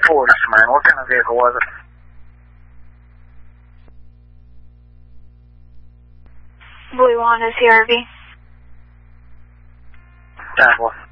Ford this morning. What kind of vehicle was it? Blue Honda CRV. That was.